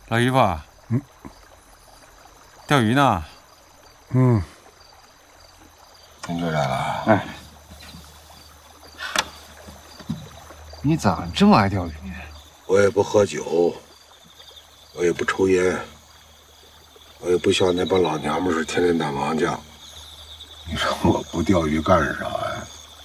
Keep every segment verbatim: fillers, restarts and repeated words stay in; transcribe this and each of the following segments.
老姨夫，嗯，钓鱼呢？ 嗯， 你回来了。 哎，你咋这么爱钓鱼呢？ 我也不喝酒，我也不抽烟，我也不像那帮老娘们似的天天打麻将。你说我不钓鱼干啥呀？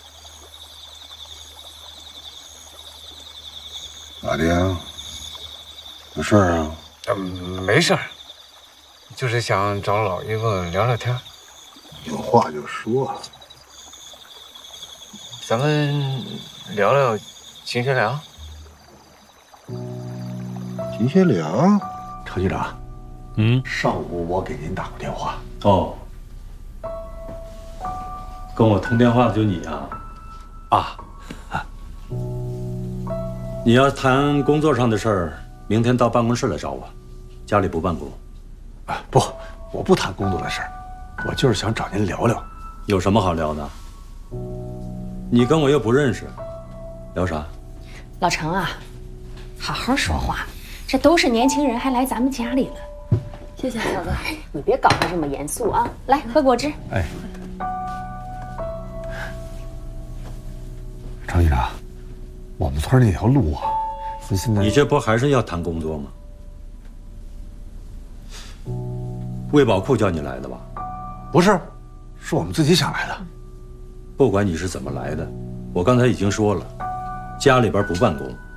咋的？有事儿啊？ 嗯，没事儿，就是想找老姨夫聊聊天。 有话就说。 咱们聊聊秦学良。 秦学良， 程局长， 嗯， 上午我给您打过电话。 哦，跟我通电话的就你啊？ 啊，啊你要谈工作上的事儿，明天到办公室来找我，家里不办公。 啊，不，我不谈工作的事儿，我就是想找您聊聊。 有什么好聊的？你跟我又不认识，聊啥？ 老程啊，好好说话，这都是年轻人，还来咱们家里了。 谢谢嫂子， 你别搞得这么严肃啊！来，喝果汁。 哎，程局长，我们村那条路啊，咱现在你这不还是要谈工作吗？卫保库叫你来的吧？ 不是，是我们自己想来的。 不管你是怎么来的，我刚才已经说了，家里边不办公。